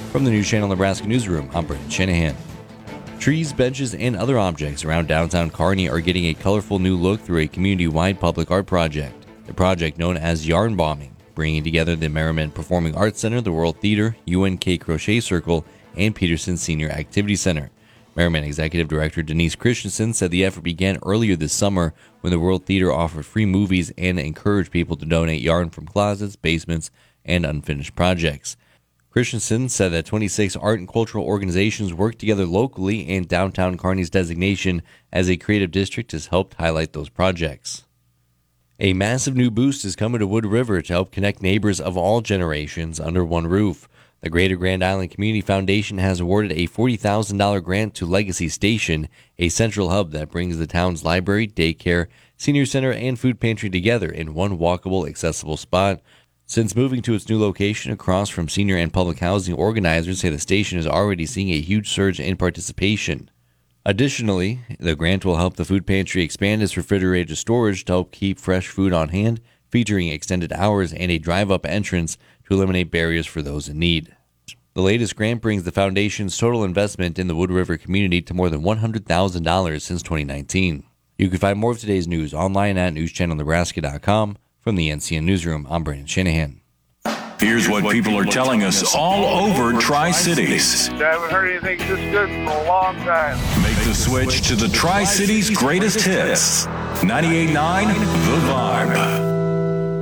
From the News Channel Nebraska Newsroom, I'm Brendan Shanahan. Trees, benches, and other objects around downtown Kearney are getting a colorful new look through a community-wide public art project. The project, known as Yarn Bombing, bringing together the Merriman Performing Arts Center, the World Theater, UNK Crochet Circle, and Peterson Senior Activity Center. Merriman Executive Director Denise Christensen said the effort began earlier this summer when the World Theater offered free movies and encouraged people to donate yarn from closets, basements, and unfinished projects. Christensen said that 26 art and cultural organizations work together locally, and downtown Kearney's designation as a creative district has helped highlight those projects. A massive new boost is coming to Wood River to help connect neighbors of all generations under one roof. The Greater Grand Island Community Foundation has awarded a $40,000 grant to Legacy Station, a central hub that brings the town's library, daycare, senior center, and food pantry together in one walkable, accessible spot. Since moving to its new location across from senior and public housing, organizers say the station is already seeing a huge surge in participation. Additionally, the grant will help the food pantry expand its refrigerated storage to help keep fresh food on hand, featuring extended hours and a drive-up entrance to eliminate barriers for those in need. The latest grant brings the foundation's total investment in the Wood River community to more than $100,000 since 2019. You can find more of today's news online at newschannelnebraska.com. From the NCN Newsroom, I'm Brandon Shanahan. Here's what people are telling us all over Tri-Cities. I haven't heard anything this good for a long time. Make the switch to the Tri-Cities greatest hits. 98.9 The Vibe.